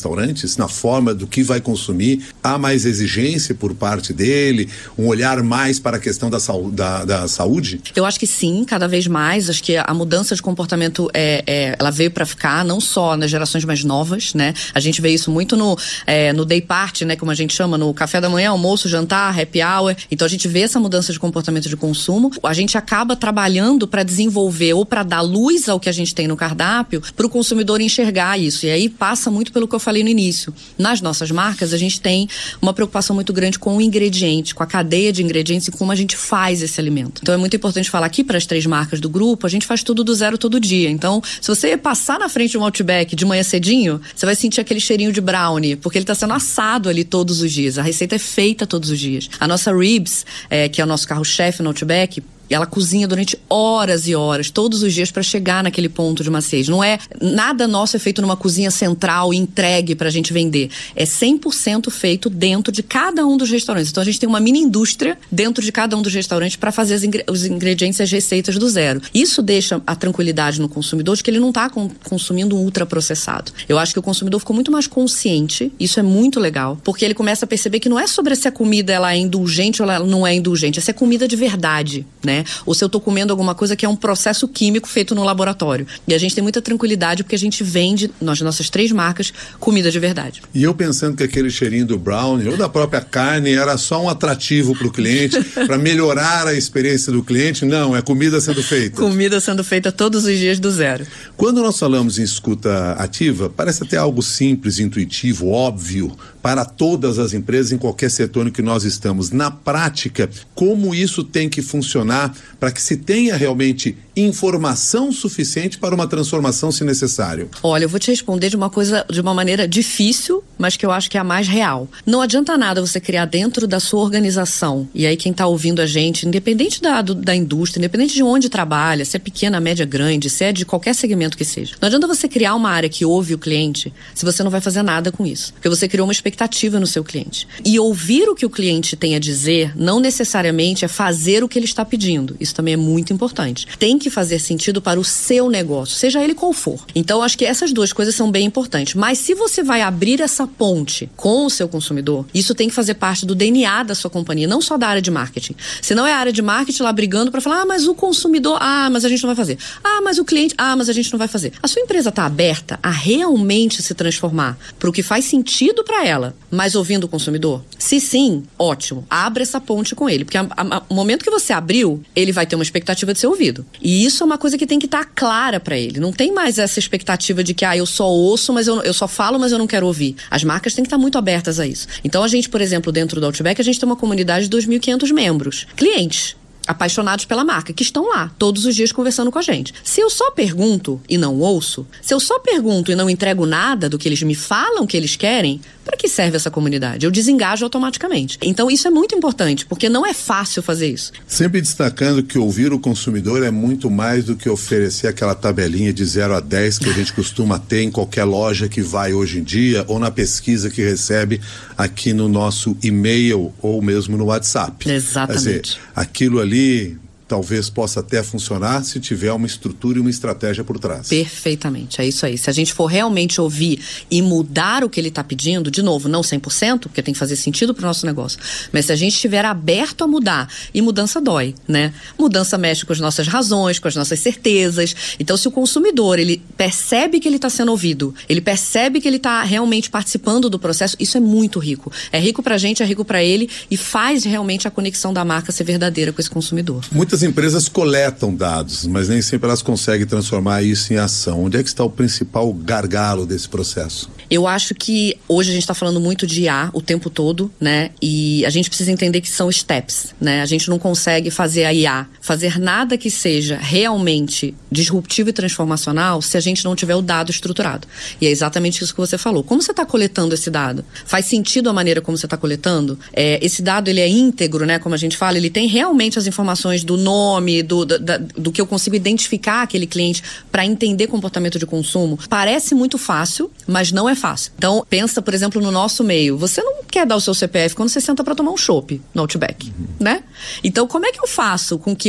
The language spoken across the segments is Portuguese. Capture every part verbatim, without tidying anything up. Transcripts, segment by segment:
restaurantes, na forma do que vai consumir? Há mais exigência por parte dele? Um olhar mais para a questão da, da, da saúde? Eu acho que sim, cada vez mais. Acho que a mudança de comportamento, é, é, ela veio para ficar, não só nas gerações mais novas, né? A gente vê isso muito no, é, no day party, né? Como a gente chama, no café da manhã, almoço, jantar, happy hour. Então a gente vê essa mudança de comportamento de consumo. A gente acaba trabalhando para desenvolver ou para dar luz ao que a gente tem no cardápio, para o consumidor enxergar isso. E aí passa muito pelo que eu falei no início. Nas nossas marcas, a gente tem uma preocupação muito grande com o ingrediente, com a cadeia de ingredientes e como a gente faz esse alimento. Então é muito importante falar aqui para as três marcas do grupo, a gente faz tudo do zero todo dia. Então, se você passar na frente de um Outback de manhã cedinho, você vai sentir aquele cheirinho de brownie, porque ele está sendo assado ali todos os dias. A receita é feita todos os dias. A nossa Ribs, é, que é o nosso carro-chefe no Outback, ela cozinha durante horas e horas, todos os dias, para chegar naquele ponto de maciez. Não é nada nosso é feito numa cozinha central e entregue pra gente vender. É cem por cento feito dentro de cada um dos restaurantes. Então a gente tem uma mini indústria dentro de cada um dos restaurantes para fazer as ingre- os ingredientes e as receitas do zero. Isso deixa a tranquilidade no consumidor de que ele não está com- consumindo um ultraprocessado. Eu acho que o consumidor ficou muito mais consciente, isso é muito legal, porque ele começa a perceber que não é sobre se a comida ela é indulgente ou ela não é indulgente, é se é comida de verdade, né? Ou se eu tô comendo alguma coisa que é um processo químico feito no laboratório. E a gente tem muita tranquilidade porque a gente vende, nas nossas três marcas, comida de verdade. E eu pensando que aquele cheirinho do brownie ou da própria carne era só um atrativo para o cliente, para melhorar a experiência do cliente. Não, é comida sendo feita. Comida sendo feita todos os dias do zero. Quando nós falamos em escuta ativa, parece até algo simples, intuitivo, óbvio, para todas as empresas em qualquer setor em que nós estamos. Na prática, como isso tem que funcionar para que se tenha realmente informação suficiente para uma transformação, se necessário? Olha, eu vou te responder de uma coisa, de uma maneira difícil, mas que eu acho que é a mais real. Não adianta nada você criar dentro da sua organização, e aí quem está ouvindo a gente, independente da, do, da indústria, independente de onde trabalha, se é pequena, média, grande, se é de qualquer segmento que seja. Não adianta você criar uma área que ouve o cliente se você não vai fazer nada com isso. Porque você criou uma expectativa no seu cliente. E ouvir o que o cliente tem a dizer não necessariamente é fazer o que ele está pedindo. Isso também é muito importante. Tem que fazer sentido para o seu negócio, seja ele qual for. Então, acho que essas duas coisas são bem importantes. Mas se você vai abrir essa ponte com o seu consumidor, isso tem que fazer parte do D N A da sua companhia, não só da área de marketing. Se não é a área de marketing lá brigando para falar, ah, mas o consumidor, ah, mas a gente não vai fazer. Ah, mas o cliente, ah, mas a gente não vai fazer. A sua empresa está aberta a realmente se transformar para o que faz sentido para ela, mas ouvindo o consumidor? Se sim, ótimo. Abra essa ponte com ele, porque a, a, o momento que você abriu, ele vai ter uma expectativa de ser ouvido. E isso é uma coisa que tem que estar clara para ele. Não tem mais essa expectativa de que, ah, eu só ouço, mas eu, eu só falo, mas eu não quero ouvir. As marcas têm que estar muito abertas a isso. Então a gente, por exemplo, dentro do Outback, a gente tem uma comunidade de dois mil e quinhentos membros. Clientes apaixonados pela marca, que estão lá todos os dias conversando com a gente. Se eu só pergunto e não ouço, se eu só pergunto e não entrego nada do que eles me falam que eles querem, para que serve essa comunidade? Eu desengajo automaticamente. Então isso é muito importante, porque não é fácil fazer isso. Sempre destacando que ouvir o consumidor é muito mais do que oferecer aquela tabelinha de zero a dez que a gente costuma ter em qualquer loja que vai hoje em dia, ou na pesquisa que recebe aqui no nosso e-mail ou mesmo no WhatsApp. Exatamente. Quer dizer, aquilo ali talvez possa até funcionar se tiver uma estrutura e uma estratégia por trás. Perfeitamente, é isso aí. Se a gente for realmente ouvir e mudar o que ele está pedindo, de novo, não cem por cento, porque tem que fazer sentido para o nosso negócio, mas se a gente estiver aberto a mudar, e mudança dói, né? Mudança mexe com as nossas razões, com as nossas certezas. Então, se o consumidor, ele percebe que ele está sendo ouvido, ele percebe que ele está realmente participando do processo, isso é muito rico. É rico para a gente, é rico para ele, e faz realmente a conexão da marca ser verdadeira com esse consumidor. Muitas empresas coletam dados, mas nem sempre elas conseguem transformar isso em ação. Onde é que está o principal gargalo desse processo? Eu acho que hoje a gente está falando muito de I A o tempo todo, né? E a gente precisa entender que são steps, né? A gente não consegue fazer a I A, fazer nada que seja realmente disruptivo e transformacional se a gente não tiver o dado estruturado. E é exatamente isso que você falou. Como você está coletando esse dado? Faz sentido a maneira como você está coletando? É, esse dado, ele é íntegro, né? Como a gente fala, ele tem realmente as informações do nome, do, do, da, do que eu consigo identificar aquele cliente para entender comportamento de consumo. Parece muito fácil, mas não é fácil. Então, pensa, por exemplo, no nosso meio. Você não quer dar o seu C P F quando você senta para tomar um chopp no Outback, uhum. né? Então, como é que eu faço com que eu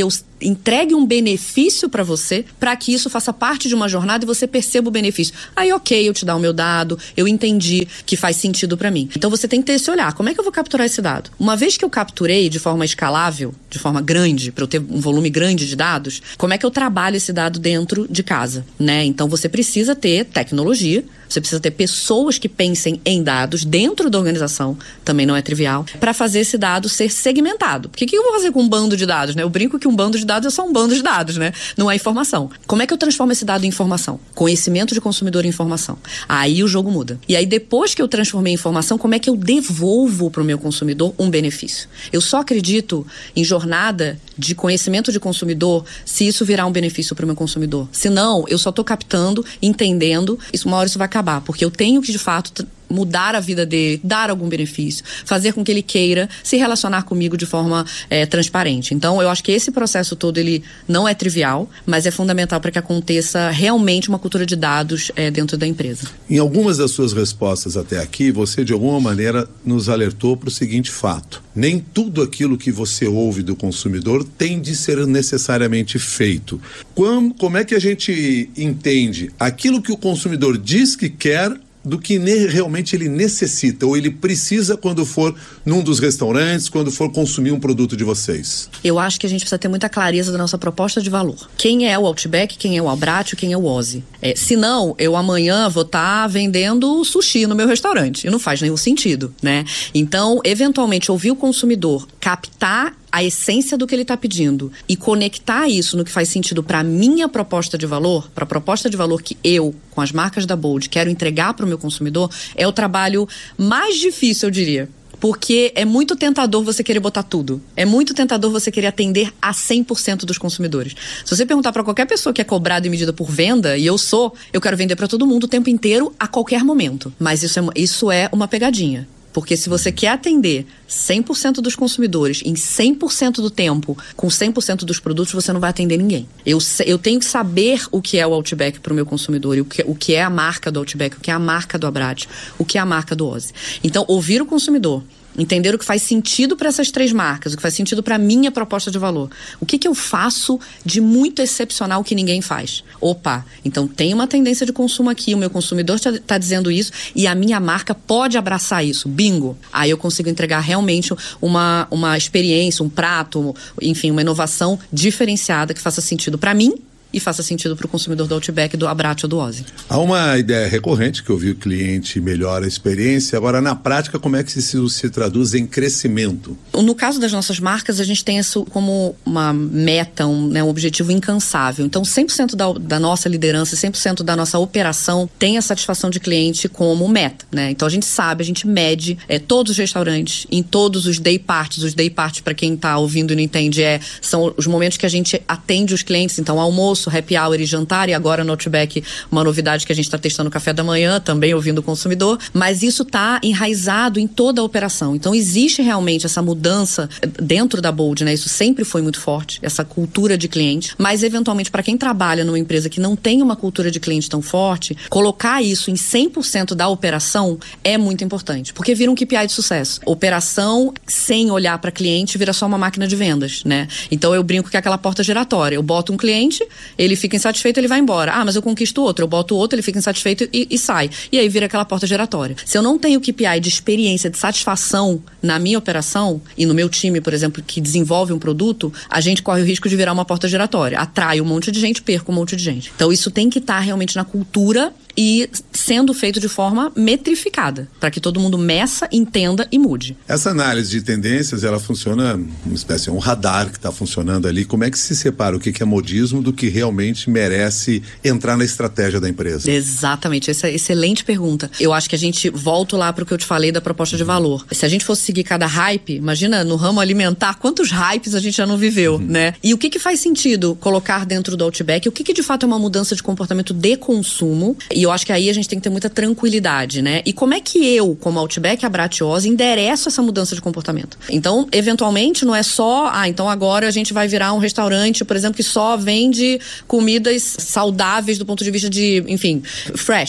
entregue um benefício para você, para que isso faça parte de uma jornada e você perceba o benefício. Aí, ok, eu te dar o meu dado, eu entendi que faz sentido para mim. Então você tem que ter esse olhar. Como é que eu vou capturar esse dado? Uma vez que eu capturei de forma escalável, de forma grande, para eu ter um volume grande de dados, como é que eu trabalho esse dado dentro de casa, né? Então você precisa ter tecnologia, você precisa ter pessoas que pensem em dados dentro da organização, também não é trivial, para fazer esse dado ser segmentado. Porque o que eu vou fazer com um bando de dados, né? Eu brinco que um bando de dados é só um bando de dados, né? Não é informação. Como é que eu transformo esse dado em informação? Conhecimento de consumidor em informação. Aí o jogo muda. E aí depois que eu transformei em informação, como é que eu devolvo para o meu consumidor um benefício? Eu só acredito em jornada de conhecimento de consumidor se isso virar um benefício para o meu consumidor. Se não, eu só estou captando, entendendo, isso, uma hora isso vai acabar, porque eu tenho que de fato mudar a vida dele, dar algum benefício, fazer com que ele queira se relacionar comigo de forma é, transparente. Então, eu acho que esse processo todo, ele não é trivial, mas é fundamental para que aconteça realmente uma cultura de dados é, dentro da empresa. Em algumas das suas respostas até aqui, você de alguma maneira nos alertou para o seguinte fato: nem tudo aquilo que você ouve do consumidor tem de ser necessariamente feito. Como, como é que a gente entende aquilo que o consumidor diz que quer do que ne- realmente ele necessita ou ele precisa quando for num dos restaurantes, quando for consumir um produto de vocês? Eu acho que a gente precisa ter muita clareza da nossa proposta de valor. Quem é o Outback, quem é o Abbraccio, quem é o Ozzy. É, se não, eu amanhã vou estar tá vendendo sushi no meu restaurante. E não faz nenhum sentido, né? Então, eventualmente, ouvir o consumidor, captar a essência do que ele está pedindo e conectar isso no que faz sentido para a minha proposta de valor, para a proposta de valor que eu, com as marcas da Bold, quero entregar para o meu consumidor, é o trabalho mais difícil, eu diria. Porque é muito tentador você querer botar tudo. É muito tentador você querer atender a cem por cento dos consumidores. Se você perguntar para qualquer pessoa que é cobrada e medida por venda, e eu sou, eu quero vender para todo mundo o tempo inteiro, a qualquer momento. Mas isso é, isso é uma pegadinha. Porque se você quer atender cem por cento dos consumidores em cem por cento do tempo, com cem por cento dos produtos, você não vai atender ninguém. Eu, eu tenho que saber o que é o Outback para o meu consumidor, e o que, o que é a marca do Outback, o que é a marca do Abbraccio, o que é a marca do Ozzy. Então, ouvir o consumidor, entender o que faz sentido para essas três marcas, o que faz sentido para a minha proposta de valor. O que, que eu faço de muito excepcional que ninguém faz? Opa, então tem uma tendência de consumo aqui, o meu consumidor está dizendo isso e a minha marca pode abraçar isso. Bingo! Aí eu consigo entregar realmente uma, uma experiência, um prato, enfim, uma inovação diferenciada que faça sentido para mim e faça sentido para o consumidor do Outback, do Abbraccio ou do Ozzy. Há uma ideia recorrente que eu vi: o cliente melhora a experiência. Agora, na prática, como é que isso se traduz em crescimento? No caso das nossas marcas, a gente tem isso como uma meta, um, né, um objetivo incansável. Então, cem por cento da, da nossa liderança, cem por cento da nossa operação tem a satisfação de cliente como meta, né? Então, a gente sabe, a gente mede é, todos os restaurantes, em todos os day parts. Os day parts, para quem está ouvindo e não entende, é, são os momentos que a gente atende os clientes. Então, almoço, happy hour e jantar, e agora no Outback uma novidade que a gente está testando, o café da manhã, também ouvindo o consumidor, mas isso está enraizado em toda a operação. Então existe realmente essa mudança dentro da Bold, né? Isso sempre foi muito forte, essa cultura de cliente, mas eventualmente para quem trabalha numa empresa que não tem uma cultura de cliente tão forte, colocar isso em cem por cento da operação é muito importante, porque vira um K P I de sucesso. Operação sem olhar para cliente vira só uma máquina de vendas, né? Então eu brinco que é aquela porta giratória. Eu boto um cliente, ele fica insatisfeito, ele vai embora. Ah, mas eu conquisto outro, eu boto outro, ele fica insatisfeito e, e sai. E aí vira aquela porta giratória. Se eu não tenho K P I de experiência, de satisfação na minha operação e no meu time, por exemplo, que desenvolve um produto, a gente corre o risco de virar uma porta giratória. Atrai um monte de gente, perca um monte de gente. Então isso tem que estar realmente na cultura e sendo feito de forma metrificada, para que todo mundo meça, entenda e mude. Essa análise de tendências, ela funciona, uma espécie de um radar que está funcionando ali. Como é que se separa o que é modismo do que realmente merece entrar na estratégia da empresa? Exatamente, essa é excelente pergunta. Eu acho que a gente volta lá para o que eu te falei da proposta de valor. Se a gente fosse seguir cada hype, imagina no ramo alimentar, quantos hypes a gente já não viveu, uhum. né? E o que que faz sentido colocar dentro do Outback? O que que de fato é uma mudança de comportamento de consumo? E eu acho que aí a gente tem que ter muita tranquilidade, né? E como é que eu, como Outback, Abbraccio, Ozzy, endereço essa mudança de comportamento? Então, eventualmente, não é só, ah, então agora a gente vai virar um restaurante, por exemplo, que só vende comidas saudáveis do ponto de vista de, enfim, fresh.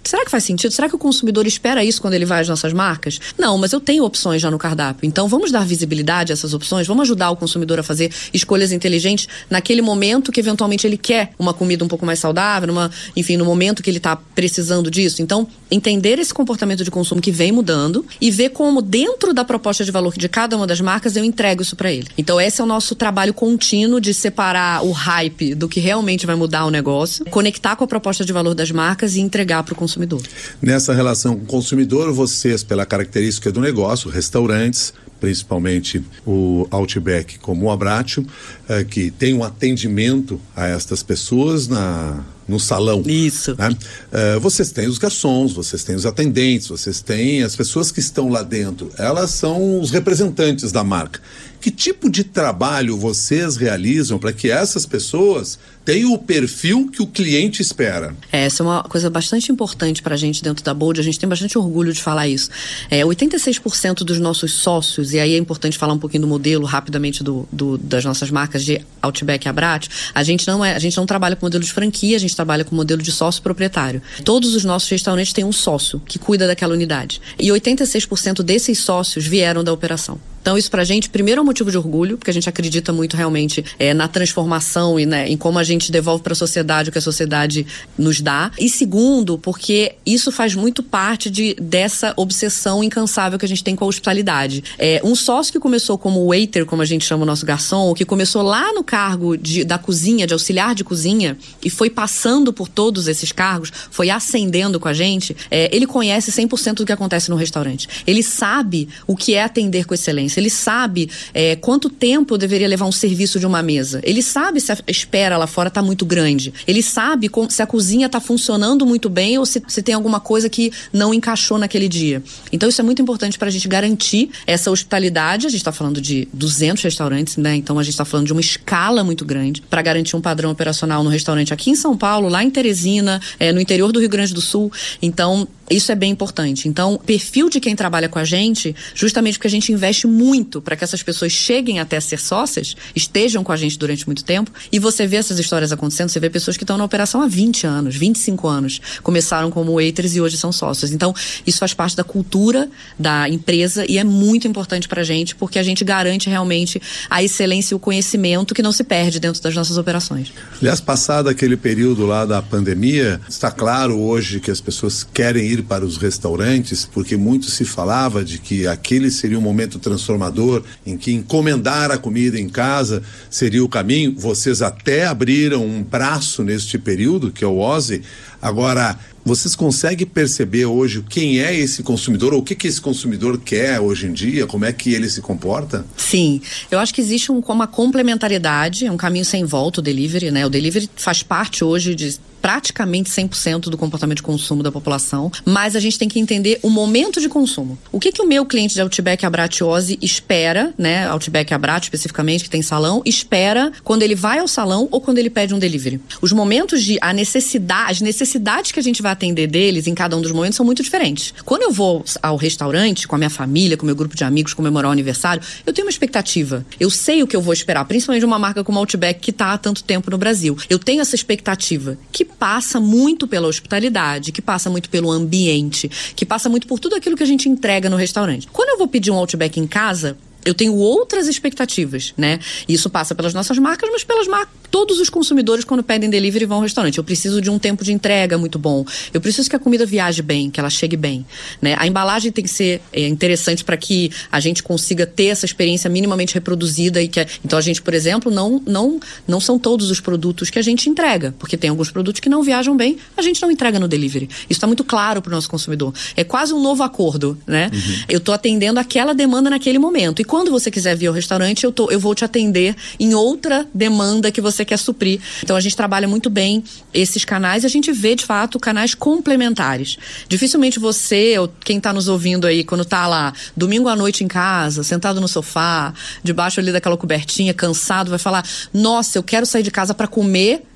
será que faz sentido? Será que o consumidor espera isso quando ele vai às nossas marcas? Não, mas eu tenho opções já no cardápio. Então vamos dar visibilidade a essas opções, vamos ajudar o consumidor a fazer escolhas inteligentes naquele momento que eventualmente ele quer uma comida um pouco mais saudável, numa, enfim, no momento que ele está precisando disso. Então, entender esse comportamento de consumo que vem mudando e ver como dentro da proposta de valor de cada uma das marcas eu entrego isso para ele. Então esse é o nosso trabalho contínuo de separar o hype do que realmente vai mudar o negócio, conectar com a proposta de valor das marcas e entregar para o consumidor. Nessa relação com o consumidor, vocês, pela característica do negócio, restaurantes, principalmente o Outback como o Abbraccio, é, que tem um atendimento a estas pessoas na, no salão. Isso. Né? É, vocês têm os garçons, vocês têm os atendentes, vocês têm as pessoas que estão lá dentro. Elas são os representantes da marca. Que tipo de trabalho vocês realizam para que essas pessoas tenham o perfil que o cliente espera? É, essa é uma coisa bastante importante para a gente dentro da Bold, a gente tem bastante orgulho de falar isso. É, oitenta e seis por cento dos nossos sócios, e aí é importante falar um pouquinho do modelo rapidamente do, do, das nossas marcas de Outback e Abbraccio, a gente, não é, a gente não trabalha com modelo de franquia, a gente trabalha com modelo de sócio proprietário. Todos os nossos restaurantes têm um sócio que cuida daquela unidade. E oitenta e seis por cento desses sócios vieram da operação. Então isso pra gente, primeiro é um motivo de orgulho, porque a gente acredita muito realmente é, na transformação e né, em como a gente devolve para a sociedade o que a sociedade nos dá. E segundo, porque isso faz muito parte de, dessa obsessão incansável que a gente tem com a hospitalidade. É, um sócio que começou como waiter, como a gente chama o nosso garçom, ou que começou lá no cargo de, da cozinha, de auxiliar de cozinha, e foi passando por todos esses cargos, foi ascendendo com a gente, é, ele conhece cem por cento do que acontece no restaurante. Ele sabe o que é atender com excelência. Ele sabe é, quanto tempo deveria levar um serviço de uma mesa. Ele sabe se a espera lá fora está muito grande. Ele sabe como, se a cozinha está funcionando muito bem ou se, se tem alguma coisa que não encaixou naquele dia. Então isso é muito importante para a gente garantir essa hospitalidade. A gente está falando de duzentos restaurantes, né? Então a gente está falando de uma escala muito grande para garantir um padrão operacional no restaurante aqui em São Paulo, lá em Teresina, é, no interior do Rio Grande do Sul. Então isso é bem importante. Então, o perfil de quem trabalha com a gente, justamente porque a gente investe muito para que essas pessoas cheguem até ser sócias, estejam com a gente durante muito tempo, e você vê essas histórias acontecendo, você vê pessoas que estão na operação há vinte anos, vinte e cinco anos, começaram como waiters e hoje são sócios. Então, isso faz parte da cultura da empresa e é muito importante para a gente, porque a gente garante realmente a excelência e o conhecimento que não se perde dentro das nossas operações. Aliás, passado aquele período lá da pandemia, está claro hoje que as pessoas querem ir para os restaurantes, porque muito se falava de que aquele seria um momento transformador, em que encomendar a comida em casa seria o caminho. Vocês até abriram um braço neste período, que é o Ozzy. Agora, vocês conseguem perceber hoje quem é esse consumidor, ou o que, que esse consumidor quer hoje em dia, como é que ele se comporta? Sim, eu acho que existe um, uma complementariedade, é um caminho sem volta o delivery, né? O delivery faz parte hoje de praticamente cem por cento do comportamento de consumo da população, mas a gente tem que entender o momento de consumo. O que que o meu cliente de Outback Abbraccio Ozzy espera, né? Outback Abbraccio especificamente, que tem salão, espera quando ele vai ao salão ou quando ele pede um delivery. Os momentos de, a necessidade, as necessidades que a gente vai atender deles em cada um dos momentos são muito diferentes. Quando eu vou ao restaurante com a minha família, com o meu grupo de amigos, comemorar o aniversário, eu tenho uma expectativa. Eu sei o que eu vou esperar, principalmente de uma marca como a Outback que está há tanto tempo no Brasil. Eu tenho essa expectativa que passa muito pela hospitalidade, que passa muito pelo ambiente, que passa muito por tudo aquilo que a gente entrega no restaurante. Quando eu vou pedir um Outback em casa, eu tenho outras expectativas, né? Isso passa pelas nossas marcas, mas pelas marcas. Todos os consumidores, quando pedem delivery, vão ao restaurante. Eu preciso de um tempo de entrega muito bom. Eu preciso que a comida viaje bem, que ela chegue bem, né? A embalagem tem que ser é, interessante para que a gente consiga ter essa experiência minimamente reproduzida. E que é... Então, a gente, por exemplo, não, não, não são todos os produtos que a gente entrega, porque tem alguns produtos que não viajam bem, a gente não entrega no delivery. Isso está muito claro para o nosso consumidor. É quase um novo acordo, né? Uhum. Eu estou atendendo aquela demanda naquele momento. E quando você quiser vir ao restaurante, eu, tô, eu vou te atender em outra demanda que você quer suprir. Então a gente trabalha muito bem esses canais e a gente vê, de fato, canais complementares. Dificilmente você, ou quem está nos ouvindo aí, quando está lá, domingo à noite em casa, sentado no sofá, debaixo ali daquela cobertinha, cansado, vai falar, nossa, eu quero sair de casa para comer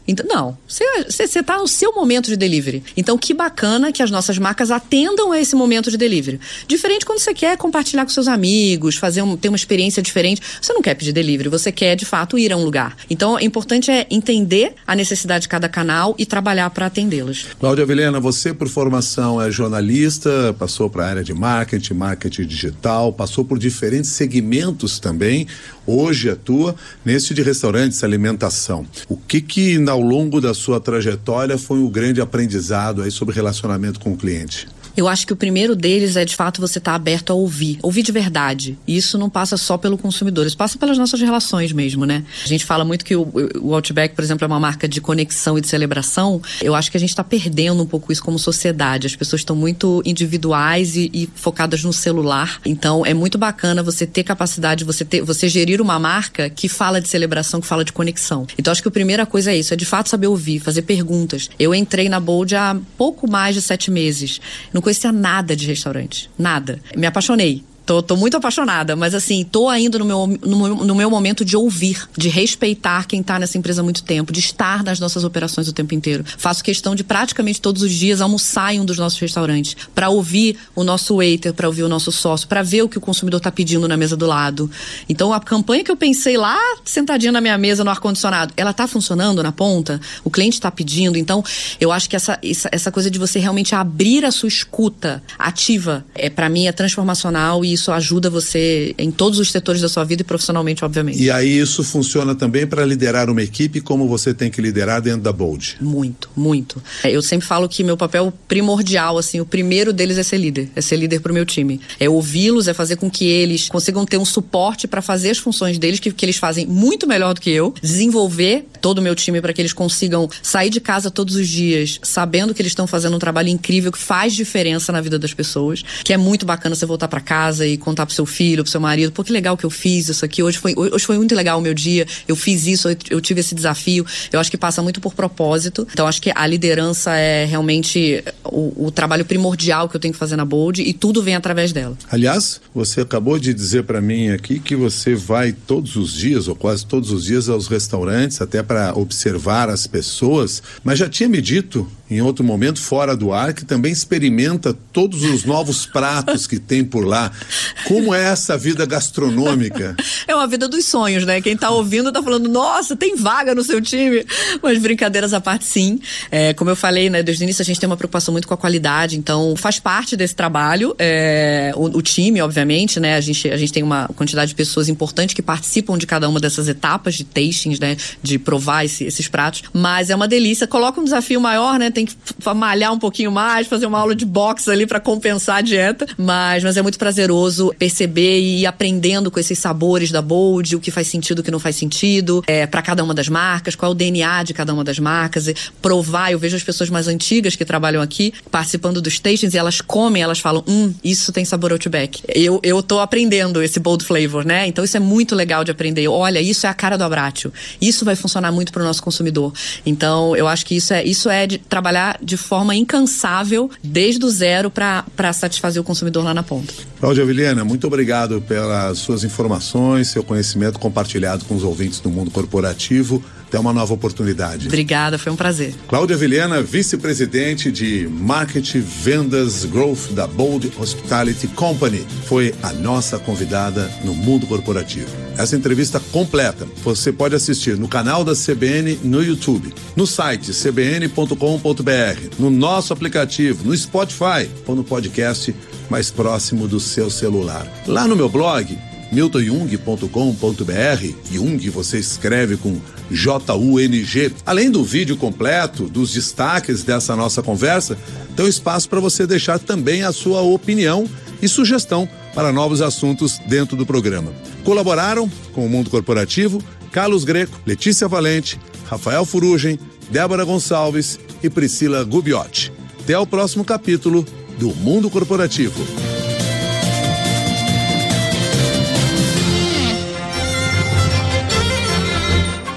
Então, não, você está no seu momento de delivery. Então, que bacana que as nossas marcas atendam a esse momento de delivery. Diferente quando você quer compartilhar com seus amigos, fazer um, ter uma experiência diferente. Você não quer pedir delivery, você quer, de fato, ir a um lugar. Então, o importante é entender a necessidade de cada canal e trabalhar para atendê-los. Cláudia Vilhena, você, por formação, é jornalista, passou para a área de marketing, marketing digital, passou por diferentes segmentos também. Hoje atua nesse de restaurantes, alimentação. O que que, ao longo da sua trajetória, foi um grande aprendizado aí sobre relacionamento com o cliente? Eu acho que o primeiro deles é, de fato, você estar aberto a ouvir. Ouvir de verdade. E isso não passa só pelo consumidor, isso passa pelas nossas relações mesmo, né? A gente fala muito que o, o Outback, por exemplo, é uma marca de conexão e de celebração. Eu acho que a gente está perdendo um pouco isso como sociedade. As pessoas estão muito individuais e, e focadas no celular. Então, é muito bacana você ter capacidade, você, ter, você gerir uma marca que fala de celebração, que fala de conexão. Então, acho que a primeira coisa é isso, é de fato saber ouvir, fazer perguntas. Eu entrei na Bold há pouco mais de sete meses. Não conhecia nada de restaurante, nada. Me apaixonei. Tô, tô muito apaixonada, mas assim, tô ainda no meu, no, no meu momento de ouvir, de respeitar quem tá nessa empresa há muito tempo, de estar nas nossas operações o tempo inteiro. Faço questão de praticamente todos os dias almoçar em um dos nossos restaurantes, para ouvir o nosso waiter, para ouvir o nosso sócio, para ver o que o consumidor tá pedindo na mesa do lado. Então, a campanha que eu pensei lá, sentadinha na minha mesa no ar-condicionado, ela tá funcionando na ponta? O cliente tá pedindo? Então, eu acho que essa, essa, essa coisa de você realmente abrir a sua escuta ativa, é, para mim, é transformacional e isso ajuda você em todos os setores da sua vida e profissionalmente, obviamente. E aí isso funciona também para liderar uma equipe, como você tem que liderar dentro da Bold? Muito, muito. Eu sempre falo que meu papel primordial, assim, o primeiro deles é ser líder, é ser líder pro meu time. É ouvi-los, é fazer com que eles consigam ter um suporte para fazer as funções deles, que, que eles fazem muito melhor do que eu, desenvolver todo o meu time para que eles consigam sair de casa todos os dias, sabendo que eles estão fazendo um trabalho incrível, que faz diferença na vida das pessoas, que é muito bacana você voltar para casa e contar pro seu filho, pro seu marido, pô, que legal que eu fiz isso aqui, hoje foi, hoje foi muito legal o meu dia, eu fiz isso, eu, eu tive esse desafio. Eu acho que passa muito por propósito, então acho que a liderança é realmente o, o trabalho primordial que eu tenho que fazer na Bold e tudo vem através dela. Aliás, você acabou de dizer para mim aqui que você vai todos os dias, ou quase todos os dias, aos restaurantes, até para observar as pessoas, mas já tinha me dito em outro momento, fora do ar, que também experimenta todos os novos pratos que tem por lá. Como é essa vida gastronômica? É uma vida dos sonhos, né? Quem tá ouvindo tá falando, nossa, tem vaga no seu time. Mas brincadeiras à parte, sim. É, como eu falei, né, desde o início a gente tem uma preocupação muito com a qualidade, então faz parte desse trabalho. É, o, o time, obviamente, né? A gente, a gente tem uma quantidade de pessoas importantes que participam de cada uma dessas etapas de tastings, né? De provar esse, esses pratos. Mas é uma delícia. Coloca um desafio maior, né? Tem que malhar um pouquinho mais, fazer uma aula de boxe ali para compensar a dieta. Mas, mas é muito prazeroso perceber e ir aprendendo com esses sabores da Bold, o que faz sentido, o que não faz sentido, é, para cada uma das marcas, qual é o D N A de cada uma das marcas, e provar. Eu vejo as pessoas mais antigas que trabalham aqui participando dos tastings e elas comem, elas falam, hum, isso tem sabor Outback. Eu, eu tô aprendendo esse bold flavor, né? Então isso é muito legal de aprender. Olha, isso é a cara do Abbraccio. Isso vai funcionar muito pro nosso consumidor. Então eu acho que isso é, isso é de trabalhar de forma incansável desde o zero para satisfazer o consumidor lá na ponta. Cláudia Vilhena, muito obrigado pelas suas informações, seu conhecimento compartilhado com os ouvintes do mundo corporativo. Até uma nova oportunidade. Obrigada, foi um prazer. Cláudia Vilhena, vice-presidente de Marketing, Vendas, Growth da Bold Hospitality Company, foi a nossa convidada no mundo corporativo. Essa entrevista completa você pode assistir no canal da C B N no YouTube, no site c b n ponto com ponto b r, no nosso aplicativo, no Spotify ou no podcast mais próximo do seu celular. Lá no meu blog, milton jung ponto com ponto b r, Jung você escreve com J U N G. Além do vídeo completo, dos destaques dessa nossa conversa, tem um espaço para você deixar também a sua opinião e sugestão para novos assuntos dentro do programa. Colaboraram com o Mundo Corporativo Carlos Greco, Letícia Valente, Rafael Furugem, Débora Gonçalves e Priscila Gubiotti. Até o próximo capítulo do Mundo Corporativo.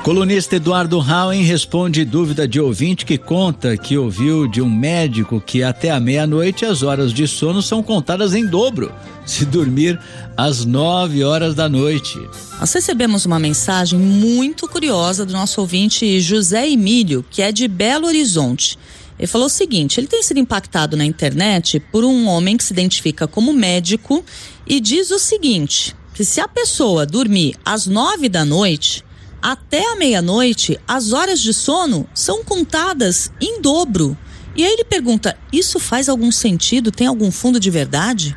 Colunista Eduardo Rauen responde dúvida de ouvinte que conta que ouviu de um médico que até a meia-noite as horas de sono são contadas em dobro, se dormir às nove horas da noite. Nós recebemos uma mensagem muito curiosa do nosso ouvinte José Emílio, que é de Belo Horizonte. Ele falou o seguinte: ele tem sido impactado na internet por um homem que se identifica como médico e diz o seguinte, que se a pessoa dormir às nove da noite, até a meia-noite, as horas de sono são contadas em dobro. E aí ele pergunta, isso faz algum sentido? Tem algum fundo de verdade?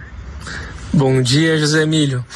Bom dia, José Emílio.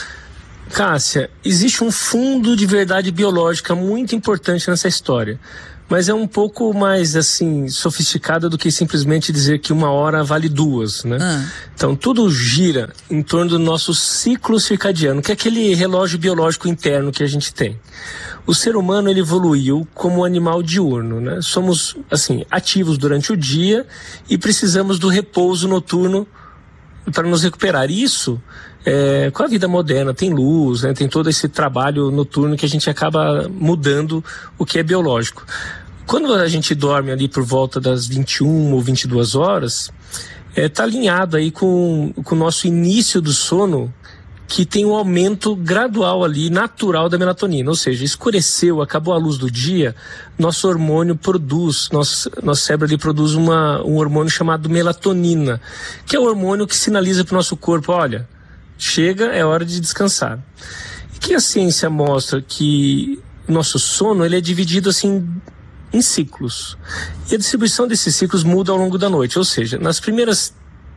Cássia, existe um fundo de verdade biológica muito importante nessa história, mas é um pouco mais, assim, sofisticado do que simplesmente dizer que uma hora vale duas, né? Ah. Então, tudo gira em torno do nosso ciclo circadiano, que é aquele relógio biológico interno que a gente tem. O ser humano, ele evoluiu como um animal diurno, né? Somos, assim, ativos durante o dia e precisamos do repouso noturno para nos recuperar. Isso, é, com a vida moderna, tem luz, né? Tem todo esse trabalho noturno que a gente acaba mudando o que é biológico. Quando a gente dorme ali por volta das vinte e uma ou vinte e duas horas, está é, alinhado aí com, com o nosso início do sono, que tem um aumento gradual ali, natural da melatonina, ou seja, escureceu, acabou a luz do dia, nosso hormônio produz, nosso, nosso cérebro ali produz uma, um hormônio chamado melatonina, que é o hormônio que sinaliza para o nosso corpo, olha, chega, é hora de descansar. E que a ciência mostra que o nosso sono, ele é dividido assim em ciclos, e a distribuição desses ciclos muda ao longo da noite, ou seja, nas primeiras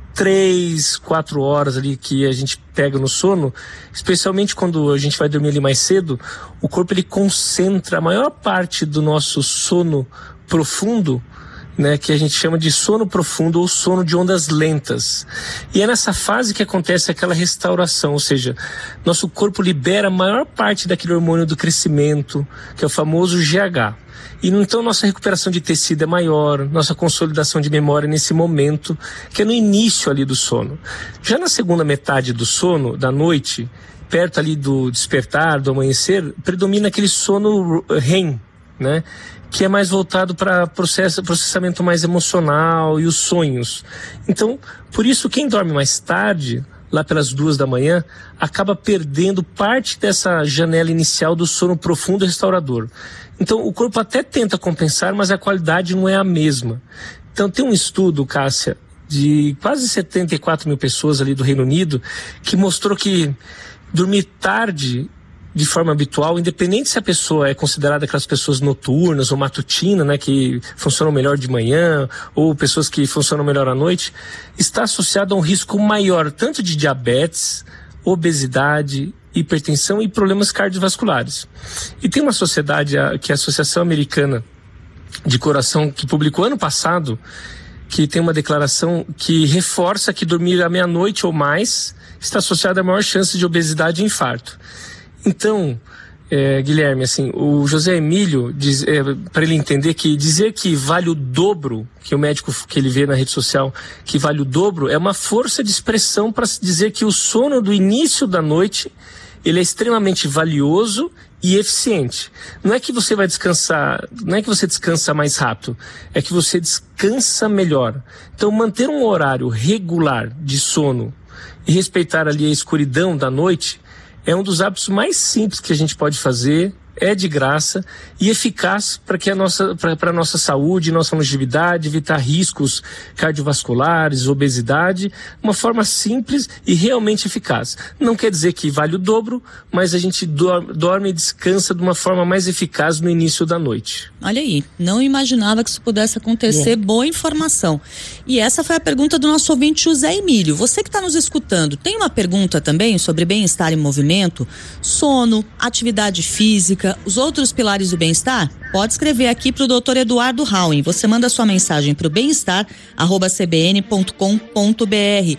três, quatro horas ali que a gente pega no sono, especialmente quando a gente vai dormir ali mais cedo, o corpo ele concentra a maior parte do nosso sono profundo, né, que a gente chama de sono profundo ou sono de ondas lentas. E é nessa fase que acontece aquela restauração, ou seja, nosso corpo libera a maior parte daquele hormônio do crescimento, que é o famoso G H. E então nossa recuperação de tecido é maior, nossa consolidação de memória nesse momento, que é no início ali do sono. Já na segunda metade do sono, da noite, perto ali do despertar, do amanhecer, predomina aquele sono R E M, né? Que é mais voltado para processo, processamento mais emocional e os sonhos. Então, por isso, quem dorme mais tarde, lá pelas duas da manhã, acaba perdendo parte dessa janela inicial do sono profundo e restaurador. Então, o corpo até tenta compensar, mas a qualidade não é a mesma. Então, tem um estudo, Cássia, de quase setenta e quatro mil pessoas ali do Reino Unido, que mostrou que dormir tarde, de forma habitual, independente se a pessoa é considerada aquelas pessoas noturnas ou matutinas, né, que funcionam melhor de manhã, ou pessoas que funcionam melhor à noite, está associado a um risco maior, tanto de diabetes, obesidade, hipertensão e problemas cardiovasculares. E tem uma sociedade, que é a Associação Americana de Coração, que publicou ano passado, que tem uma declaração que reforça que dormir à meia-noite ou mais está associado a maior chance de obesidade e infarto. Então, é, Guilherme, assim, o José Emílio, é, para ele entender que dizer que vale o dobro, que o médico que ele vê na rede social, que vale o dobro, é uma força de expressão para dizer que o sono do início da noite, ele é extremamente valioso e eficiente. Não é que você vai descansar, não é que você descansa mais rápido, é que você descansa melhor. Então, manter um horário regular de sono e respeitar ali a escuridão da noite é um dos hábitos mais simples que a gente pode fazer, é de graça e eficaz para que a nossa, para a nossa saúde, nossa longevidade, evitar riscos cardiovasculares, obesidade, uma forma simples e realmente eficaz. Não quer dizer que vale o dobro, mas a gente dorme e descansa de uma forma mais eficaz no início da noite. Olha aí, não imaginava que isso pudesse acontecer, Bom. boa informação. E essa foi a pergunta do nosso ouvinte José Emílio. Você que está nos escutando, tem uma pergunta também sobre bem-estar e movimento, sono, atividade física, os outros pilares do bem-estar? Pode escrever aqui para o doutor Eduardo Rauen. Você manda sua mensagem para o bem-estar arroba c b n ponto com ponto b r.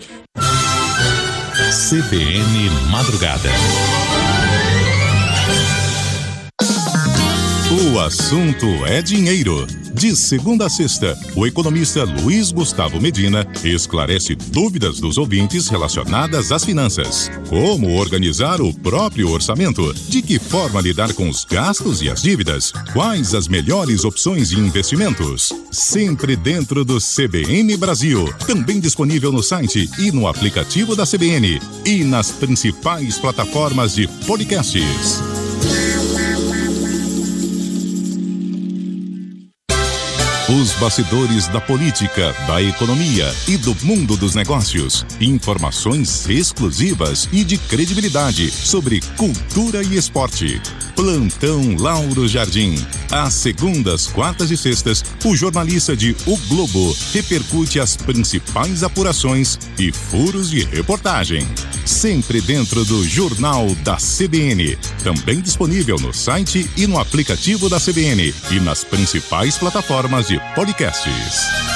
C B N Madrugada. O assunto é dinheiro. De segunda a sexta, o economista Luiz Gustavo Medina esclarece dúvidas dos ouvintes relacionadas às finanças. Como organizar o próprio orçamento? De que forma lidar com os gastos e as dívidas? Quais as melhores opções de investimentos? Sempre dentro do C B N Brasil. Também disponível no site e no aplicativo da C B N. E nas principais plataformas de podcasts. Os bastidores da política, da economia e do mundo dos negócios. Informações exclusivas e de credibilidade sobre cultura e esporte. Plantão Lauro Jardim. Às segundas, quartas e sextas, o jornalista de O Globo repercute as principais apurações e furos de reportagem. Sempre dentro do Jornal da C B N. Também disponível no site e no aplicativo da C B N e nas principais plataformas de podcasts.